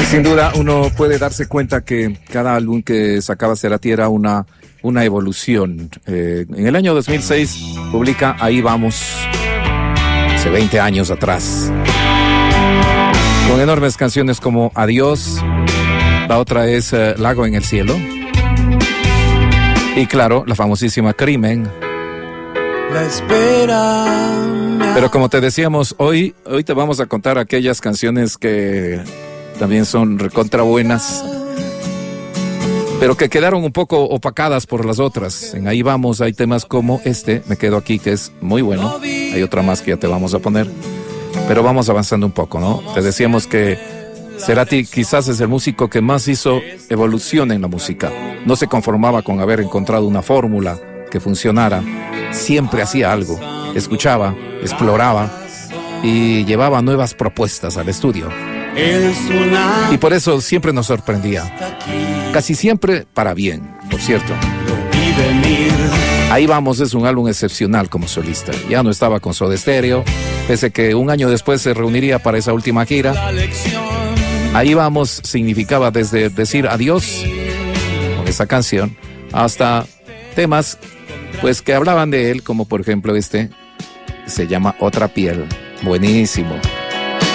Sin duda uno puede darse cuenta que cada álbum que sacaba Cerati era una evolución. En el año 2006 publica Ahí Vamos, hace 20 años atrás, con enormes canciones como Adiós, la otra es Lago en el Cielo, y claro, la famosísima Crimen. La espera. Pero como te decíamos, hoy te vamos a contar aquellas canciones que también son recontra buenas, pero que quedaron un poco opacadas por las otras. En Ahí Vamos hay temas como Me Quedo Aquí, que es muy bueno. Hay otra más que ya te vamos a poner, pero vamos avanzando un poco, ¿no? Te decíamos que Cerati quizás es el músico que más hizo evolución en la música. No se conformaba con haber encontrado una fórmula que funcionara. Siempre hacía algo, escuchaba, exploraba y llevaba nuevas propuestas al estudio. Y por eso siempre nos sorprendía. Casi siempre para bien, por cierto. Ahí Vamos es un álbum excepcional como solista. Ya no estaba con Soda Stereo, pese que un año después se reuniría para esa última gira. Ahí Vamos significaba desde decir adiós con esa canción hasta temas pues que hablaban de él, como por ejemplo se llama Otra Piel. Buenísimo.